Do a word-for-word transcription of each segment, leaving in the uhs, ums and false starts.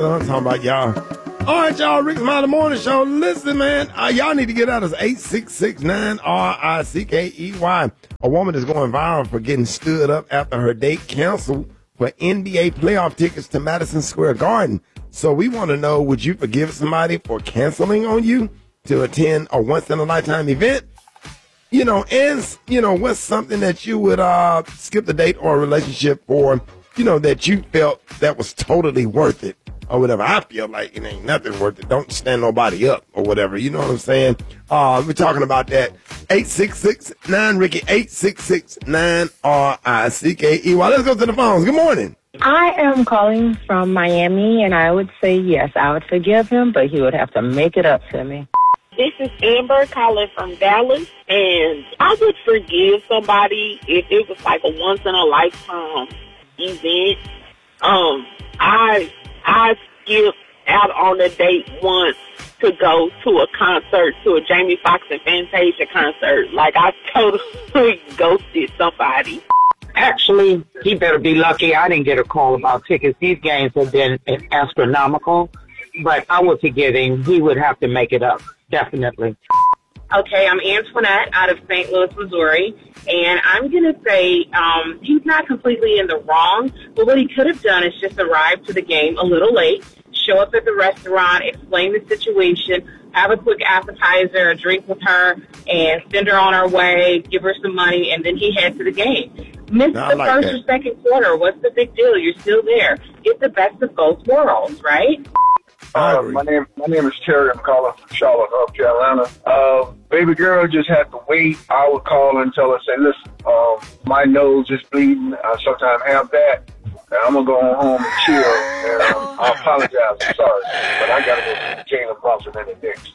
what I'm talking about, y'all. All right, y'all, Rick Smiley Morning Show. Listen, man, uh, y'all need to get out of eight six six nine R I C K E Y. A woman is going viral for getting stood up after her date canceled for N B A playoff tickets to Madison Square Garden. So we want to know, would you forgive somebody for canceling on you to attend a once-in-a-lifetime event? You know, and, you know, what's something that you would uh, skip the date or a relationship for, you know, that you felt that was totally worth it or whatever. I feel like it ain't nothing worth it. Don't stand nobody up or whatever. You know what I'm saying? Uh, we're talking about that. eight six six nine Ricky, eight six six nine R I C K E Y. Let's go to the phones. Good morning. I am calling from Miami, and I would say yes, I would forgive him, but he would have to make it up to me. This is Amber calling from Dallas, and I would forgive somebody if it was like a once-in-a-lifetime event. Um, I I skipped out on a date once to go to a concert, to a Jamie Foxx and Fantasia concert. Like, I totally ghosted somebody. Actually, he better be lucky I didn't get a call about tickets. These games have been astronomical, but I would forgive him. He would have to make it up, definitely. Okay, I'm Antoinette out of Saint Louis, Missouri, and I'm going to say um, he's not completely in the wrong, but what he could have done is just arrive to the game a little late, show up at the restaurant, explain the situation, have a quick appetizer, a drink with her, and send her on her way, give her some money, and then he head to the game. Miss No, the like first that. or second quarter, what's the big deal? You're still there. Get the best of both worlds, right? Uh, my name my name is Terry. I'm calling from Charlotte, North Carolina. Uh, baby girl just had to wait. I would call her and tell her, say, listen, um, my nose is bleeding. I sometimes have that. And I'm going to go home and chill. And um, I apologize. I'm sorry. But I got to go to the Jalen Brunson and the Knicks.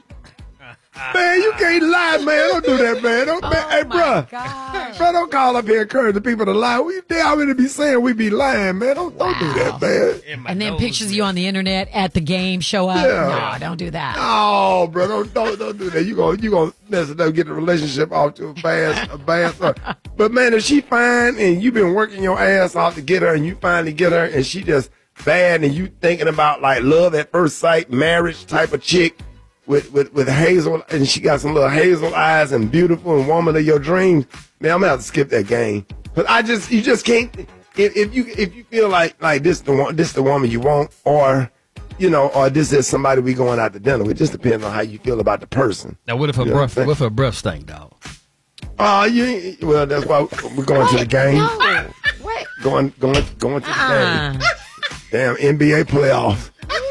Man, you can't lie, man. Don't do that, man. Don't, man. Oh, Hey, my bruh. gosh. Bro, don't call up here and encourage the people to lie. We, they already be saying we be lying, man. Don't, don't do that, man. And then pictures of you on the internet at the game show up. Yeah. No, don't do that. Oh, bro, don't don't, don't do that. You gonna you gonna mess it up, get the relationship off to a bad a bad start. But man, if she fine and you've been working your ass off to get her, and you finally get her, and she just bad, and you thinking about like love at first sight, marriage type of chick with with with hazel, and she got some little hazel eyes and beautiful and woman of your dreams, man, I'm gonna have to skip that game. But I just you just can't. If, if you if you feel like like this the one this the woman you want, or you know, or this is somebody we going out to dinner with. It just depends on how you feel about the person. Now, what if her You know breath? what I'm What if her breath stank, dog? Oh, you ain't- well, that's why we're going to the game. No. What? Going going going to the Uh-uh. game. Damn N B A playoffs.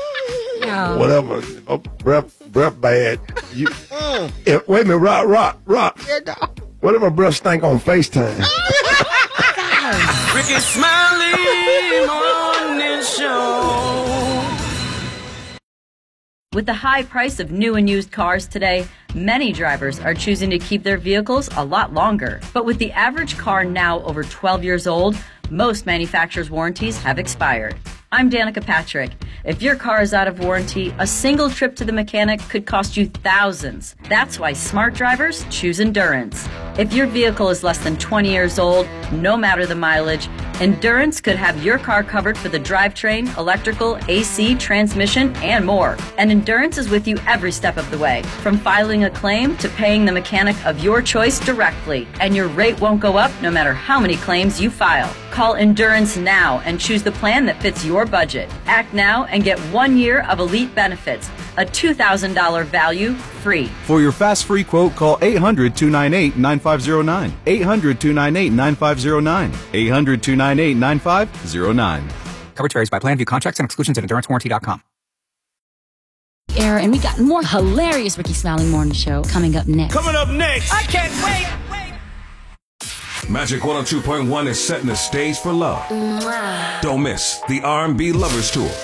No. Whatever. Oh, breath breath bad. You if, wait a minute, rock, rock, rock. What if her breath stank on FaceTime? Ricky Smiley Morning Show. With the high price of new and used cars today, many drivers are choosing to keep their vehicles a lot longer. But with the average car now over twelve years old, most manufacturers' warranties have expired. I'm Danica Patrick. If your car is out of warranty, a single trip to the mechanic could cost you thousands. That's why smart drivers choose Endurance. If your vehicle is less than twenty years old, no matter the mileage, Endurance could have your car covered for the drivetrain, electrical, A C, transmission, and more. And Endurance is with you every step of the way, from filing a claim to paying the mechanic of your choice directly. And your rate won't go up no matter how many claims you file. Call Endurance now and choose the plan that fits your budget. Act now and get one year of elite benefits, a two thousand dollars value free. For your fast free quote, call eight hundred, two nine eight, nine five zero nine. eight hundred, two nine eight, nine five zero nine. eight hundred, two nine eight, nine five zero nine. Coverage varies by plan. View contracts and exclusions at endurance warranty dot com. Era, and we got more hilarious Ricky Smiley Morning Show coming up next. Coming up next. I can't wait. Magic one oh two point one is setting the stage for love. Don't miss the R and B Lovers Tour.